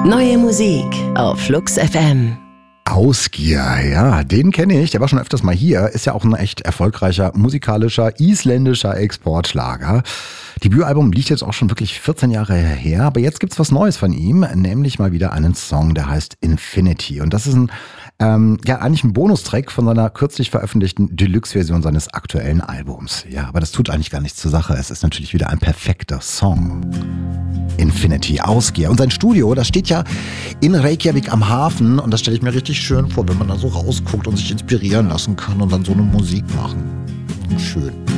Neue Musik auf Flux FM. Ausgier, ja, den kenne ich, der war schon öfters mal hier, ist ja auch ein echt erfolgreicher musikalischer isländischer Exportschlager. Debütalbum liegt jetzt auch schon wirklich 14 Jahre her, aber jetzt gibt's was Neues von ihm, nämlich mal wieder einen Song, der heißt Infinity. Und das ist eigentlich ein Bonustrack von seiner kürzlich veröffentlichten Deluxe-Version seines aktuellen Albums. Ja, aber das tut eigentlich gar nichts zur Sache. Es ist natürlich wieder ein perfekter Song. Infinity, Ausgier. Und sein Studio, das steht ja in Reykjavik am Hafen und das stelle ich mir richtig schön vor, wenn man da so rausguckt und sich inspirieren lassen kann und dann so eine Musik machen. Schön.